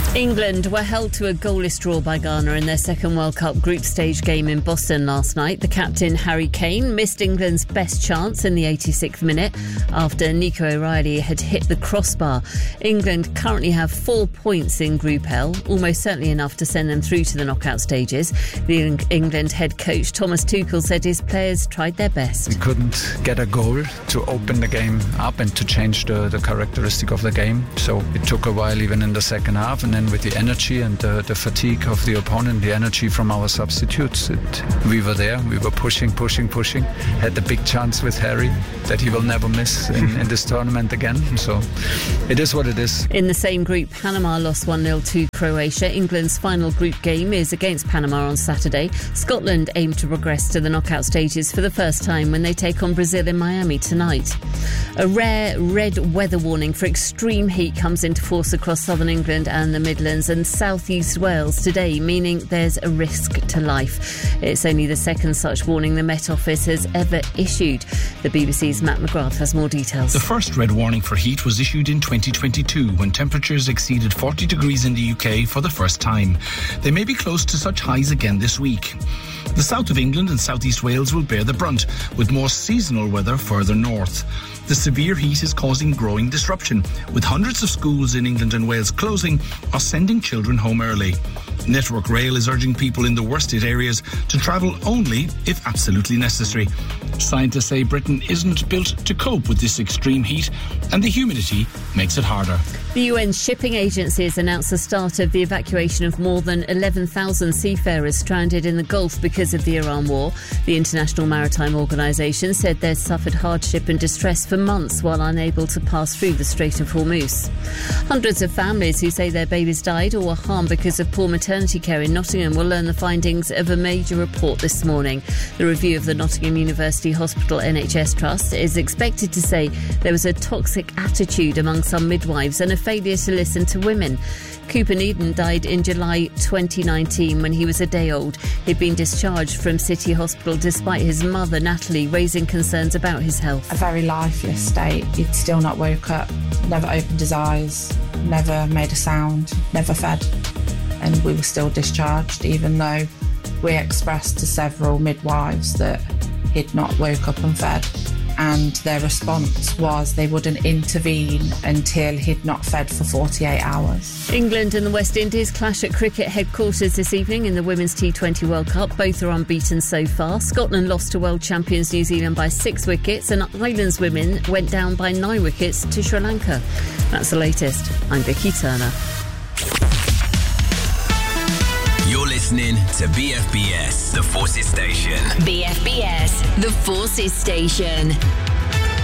England were held to a goalless draw by Ghana in their second World Cup group stage game in Boston last night. The captain, Harry Kane, missed England's best chance in the 86th minute after Nico O'Reilly had hit the crossbar. England currently have 4 points in Group L, almost certainly enough to send them through to the knockout stages. The England head coach, Thomas Tuchel, said his players tried their best. We couldn't get a goal to open the game up and to change the characteristic of the game. So it took a while even in the second half, and then with the energy and the fatigue of the opponent, the energy from our substitutes, we were there, we were pushing, had the big chance with Harry that he will never miss in this tournament again. So it is what it is. In the same group, Panama lost 1-0 to Croatia. England's final group game is against Panama on Saturday. Scotland aim to progress to the knockout stages for the first time when they take on Brazil in Miami tonight. A rare red weather warning for extreme heat comes into force across southern England and the Midlands and southeast Wales today, meaning there's a risk to life. It's only the second such warning the Met Office has ever issued. The BBC's Matt McGrath has more details. The first red warning for heat was issued in 2022 when temperatures exceeded 40 degrees in the UK for the first time. They may be close to such highs again this week. The south of England and southeast Wales will bear the brunt, with more seasonal weather further north. The severe heat is causing growing disruption, with hundreds of schools in England and Wales closing or sending children home early. Network Rail is urging people in the worst hit areas to travel only if absolutely necessary. Scientists say Britain isn't built to cope with this extreme heat, and the humidity makes it harder. The UN shipping agency has announced the start of the evacuation of more than 11,000 seafarers stranded in the Gulf because of the Iran war. The International Maritime Organisation said they'd suffered hardship and distress for months while unable to pass through the Strait of Hormuz. Hundreds of families who say their babies died or were harmed because of poor maternity care in Nottingham will learn the findings of a major report this morning. The review of the Nottingham University Hospital NHS Trust is expected to say there was a toxic attitude among some midwives and a failure to listen to women. Cooper Needham died in July 2019 when he was a day old. He'd been discharged from City Hospital despite his mother, Natalie, raising concerns about his health. A very lifeless state. He'd still not woke up, never opened his eyes, never made a sound, never fed. And we were still discharged, even though we expressed to several midwives that he'd not woke up and fed. And their response was they wouldn't intervene until he'd not fed for 48 hours. England and the West Indies clash at cricket headquarters this evening in the Women's T20 World Cup. Both are unbeaten so far. Scotland lost to world champions New Zealand by 6 wickets and Ireland's women went down by 9 wickets to Sri Lanka. That's the latest. I'm Vicky Turner. You're listening to BFBS, The Forces Station. BFBS, The Forces Station.